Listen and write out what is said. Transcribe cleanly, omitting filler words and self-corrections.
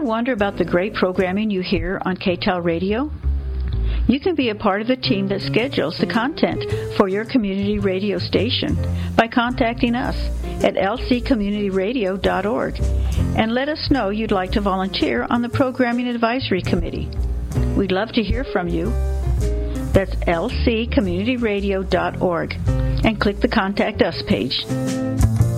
wonder about the great programming you hear on KTEL Radio? You can be a part of the team that schedules the content for your community radio station by contacting us at lccommunityradio.org and let us know you'd like to volunteer on the Programming Advisory Committee. We'd love to hear from you. That's lccommunityradio.org and click the Contact Us page.